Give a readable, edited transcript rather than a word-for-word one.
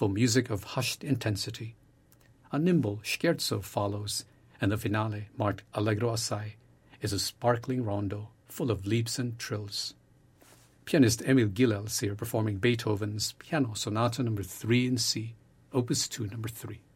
for music of hushed intensity. A nimble scherzo follows, and the finale, marked Allegro assai, is a sparkling rondo full of leaps and trills. Pianist Emil Gilels here performing Beethoven's Piano Sonata No. 3 in C, Opus 2, No. 3.